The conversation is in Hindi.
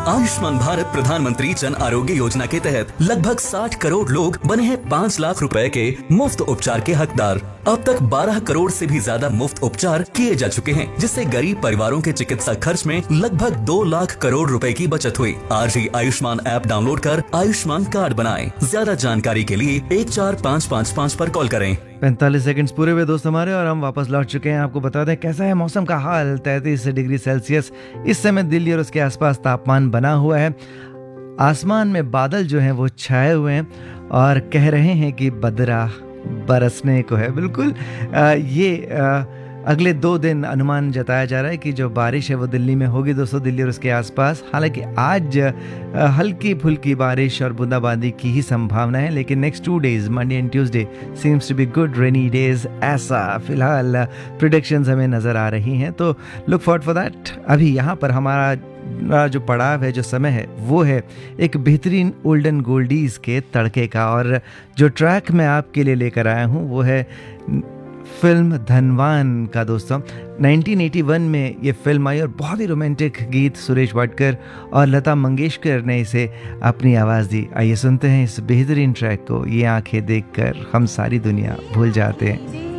आयुष्मान भारत प्रधानमंत्री जन आरोग्य योजना के तहत लगभग 60 करोड़ लोग बने हैं 5 लाख रुपए के मुफ्त उपचार के हकदार। अब तक 12 करोड़ से भी ज्यादा मुफ्त उपचार किए जा चुके हैं, जिससे गरीब परिवारों के चिकित्सा खर्च में लगभग 2 लाख करोड़ रुपए की बचत हुई। आज ही आयुष्मान ऐप डाउनलोड कर आयुष्मान कार्ड बनाएं। ज्यादा जानकारी के लिए 14555 पर कॉल करें। 45 सेकंड्स पूरे हुए दोस्त हमारे, और हम वापस लौट चुके हैं। आपको बता दें कैसा है मौसम का हाल। 33 डिग्री सेल्सियस इस समय दिल्ली और उसके आसपास तापमान बना हुआ है। आसमान में बादल जो हैं वो छाए हुए हैं और कह रहे हैं कि बदरा बरसने को है। बिल्कुल अगले 2 दिन अनुमान जताया जा रहा है कि जो बारिश है वो दिल्ली में होगी दोस्तों, दिल्ली और उसके आसपास। हालांकि आज हल्की फुल्की बारिश और बूंदाबांदी की ही संभावना है, लेकिन next 2 days Monday and Tuesday seems to be good rainy days, ऐसा फिलहाल प्रेडिक्शंस हमें नज़र आ रही हैं। तो लुक फॉरवर्ड फॉर दैट। अभी यहाँ पर हमारा जो पड़ाव है, जो समय है, वो है एक बेहतरीन ओल्डन गोल्डीज़ के तड़के का। और जो ट्रैक मैं आपके लिए लेकर आया हूँ वो है फिल्म धनवान का दोस्तों। 1981 में ये फिल्म आई और बहुत ही रोमांटिक गीत सुरेश वाडकर और लता मंगेशकर ने इसे अपनी आवाज़ दी। आइए सुनते हैं इस बेहतरीन ट्रैक को। ये आंखें देखकर हम सारी दुनिया भूल जाते हैं।